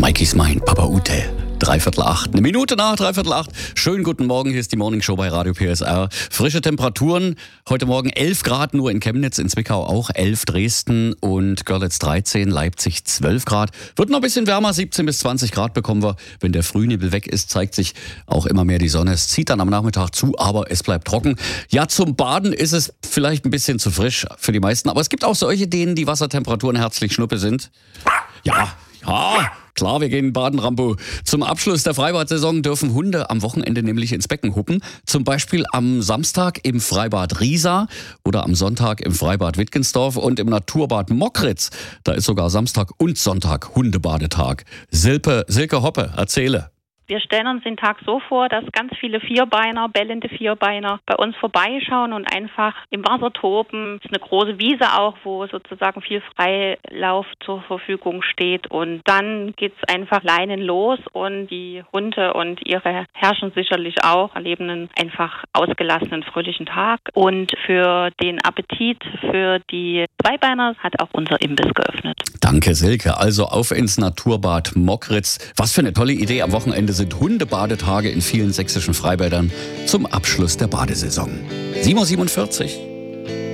Mikey's Mind, Papa Ute. 7:45, eine Minute nach 7:45. Schönen guten Morgen, hier ist die Morning Show bei Radio PSR. Frische Temperaturen, heute Morgen 11 Grad nur in Chemnitz, in Zwickau auch 11, Dresden und Görlitz 13, Leipzig 12 Grad. Wird noch ein bisschen wärmer, 17 bis 20 Grad bekommen wir. Wenn der Frühnebel weg ist, zeigt sich auch immer mehr die Sonne. Es zieht dann am Nachmittag zu, aber es bleibt trocken. Ja, zum Baden ist es vielleicht ein bisschen zu frisch für die meisten, aber es gibt auch solche, denen die Wassertemperaturen herzlich schnuppe sind. Ja. Klar, wir gehen baden, Rambo. Zum Abschluss der Freibad-Saison dürfen Hunde am Wochenende nämlich ins Becken huppen. Zum Beispiel am Samstag im Freibad Riesa oder am Sonntag im Freibad Wittgensdorf und im Naturbad Mockritz. Da ist sogar Samstag und Sonntag Hundebadetag. Silke Hoppe, erzähle. Wir stellen uns den Tag so vor, dass ganz viele Vierbeiner, bellende Vierbeiner bei uns vorbeischauen und einfach im Wasser toben. Es ist eine große Wiese auch, wo sozusagen viel Freilauf zur Verfügung steht. Und dann geht's einfach Leinen los und die Hunde und ihre Herrchen sicherlich auch erleben einen einfach ausgelassenen, fröhlichen Tag. Und für den Appetit für die Zweibeiner hat auch unser Imbiss geöffnet. Danke, Silke. Also auf ins Naturbad Mockritz. Was für eine tolle Idee. Am Wochenende sind Hundebadetage in vielen sächsischen Freibädern zum Abschluss der Badesaison. 7:47 Uhr.